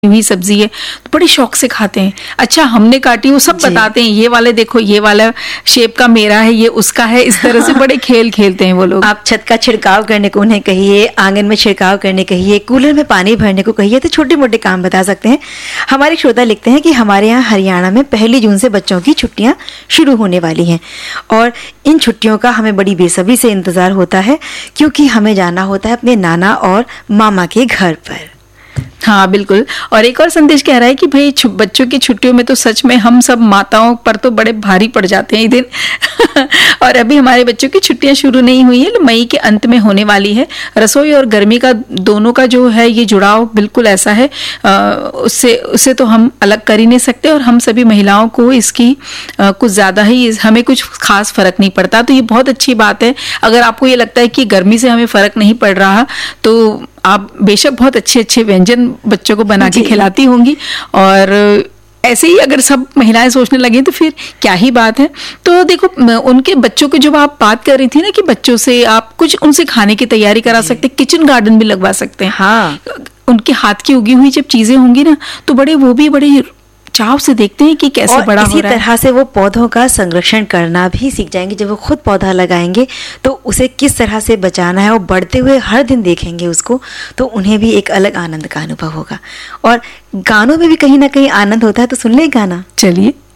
हुई सब्जी है तो बड़े शौक से खाते हैं। अच्छा हमने काटी, वो सब बताते हैं, ये वाले देखो, ये वाला शेप का मेरा है, ये उसका है, इस तरह से बड़े खेल खेलते हैं वो लोग। आप छत का छिड़काव करने को उन्हें कहिए, आंगन में छिड़काव करने कहिए, कूलर में पानी भरने को कहिए, तो छोटे मोटे काम बता सकते हैं। हमारे श्रोता लिखते हैं कि हमारे यहाँ हरियाणा में 1 जून से बच्चों की छुट्टियां शुरू होने वाली हैं और इन छुट्टियों का हमें बड़ी बेसब्री से इंतजार होता है, क्योंकि हमें जाना होता है अपने नाना और मामा के घर पर। हाँ बिल्कुल। और एक और संदेश कह रहा है कि भाई बच्चों की छुट्टियों में तो सच में हम सब माताओं पर तो बड़े भारी पड़ जाते हैं ये दिन और अभी हमारे बच्चों की छुट्टियां शुरू नहीं हुई है, मई के अंत में होने वाली है। रसोई और गर्मी का दोनों का जो है ये जुड़ाव बिल्कुल ऐसा है, उससे तो हम अलग कर ही नहीं सकते और हम सभी महिलाओं को इसकी कुछ ज़्यादा ही, हमें कुछ खास फर्क नहीं पड़ता। तो ये बहुत अच्छी बात है। अगर आपको ये लगता है कि गर्मी से हमें फर्क नहीं पड़ रहा तो आप बेशक बहुत अच्छे अच्छे व्यंजन बच्चों को बना के खिलाती होंगी और ऐसे ही अगर सब महिलाएं सोचने लगे तो फिर क्या ही बात है। तो देखो उनके बच्चों की जब आप बात कर रही थी ना कि बच्चों से आप कुछ उनसे खाने की तैयारी करा सकते, किचन गार्डन भी लगवा सकते हैं। हाँ, उनके हाथ की उगी हुई जब चीजें होंगी ना तो वो भी बड़े चाव से देखते हैं कि कैसे बड़ा हो रहा है। इसी तरह से वो पौधों का संरक्षण करना भी सीख जाएंगे। जब वो खुद पौधा लगाएंगे तो उसे किस तरह से बचाना है और बढ़ते हुए हर दिन देखेंगे उसको, तो उन्हें भी एक अलग आनंद का अनुभव होगा। और गानों में भी कहीं ना कहीं आनंद होता है, तो सुन ले गाना। चलिए।